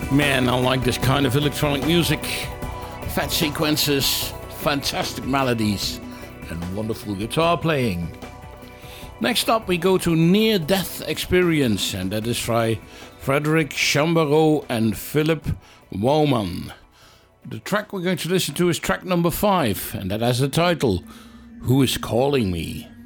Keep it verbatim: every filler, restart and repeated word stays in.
Man, I like this kind of electronic music. Fat sequences, fantastic melodies, and wonderful guitar playing. Next up, we go to Near Death Experience, and that is by Frederick Chambreau and Philip Wauman. The track we're going to listen to is track number five, and that has the title, Who is Calling Me?